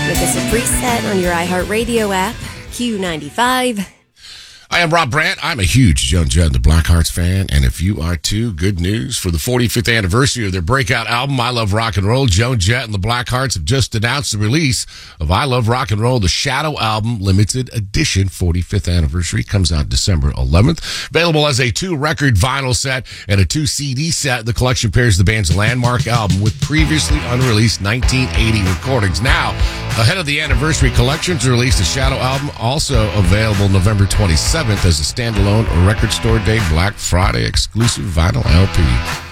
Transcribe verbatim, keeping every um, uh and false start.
Make us a preset on your iHeartRadio app, Q ninety-five. I am Rob Brandt. I'm a huge Joan Jett and the Blackhearts fan, and if you are too, good news. For the forty-fifth anniversary of their breakout album, I Love Rock and Roll, Joan Jett and the Blackhearts have just announced the release of I Love Rock and Roll, the Shadow Album, limited edition, forty-fifth anniversary. Comes out December eleventh. Available as a two-record vinyl set and a two-C D set. The collection pairs the band's landmark album with previously unreleased nineteen eighty recordings. Now, ahead of the anniversary collection to release the Shadow Album, also available November twenty-seventh as a standalone record store day Black Friday exclusive vinyl L P.